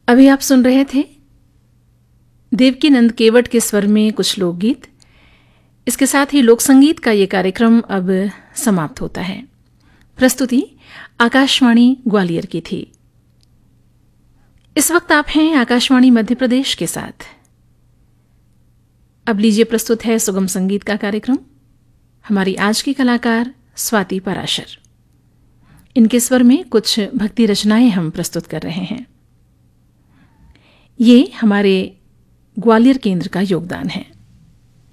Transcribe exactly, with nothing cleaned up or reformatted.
अभी आप सुन रहे थे देवकीनंद केवट के स्वर में कुछ लोकगीत। इसके साथ ही लोक संगीत का ये कार्यक्रम अब समाप्त होता है। प्रस्तुति आकाशवाणी ग्वालियर की थी। इस वक्त आप हैं आकाशवाणी मध्य प्रदेश के साथ। अब लीजिए प्रस्तुत है सुगम संगीत का कार्यक्रम। हमारी आज की कलाकार स्वाति पराशर, इनके स्वर में कुछ भक्ति रचनाएं हम प्रस्तुत कर रहे हैं। ये हमारे ग्वालियर केंद्र का योगदान है।